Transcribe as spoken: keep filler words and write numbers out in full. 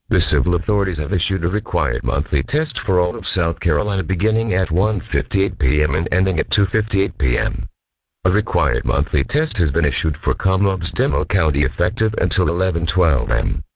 The civil authorities have issued a required monthly test for all of South Carolina beginning at one fifty-eight p m and ending at two fifty-eight p m A required monthly test has been issued for Kamloops-Demo County effective until eleven twelve a m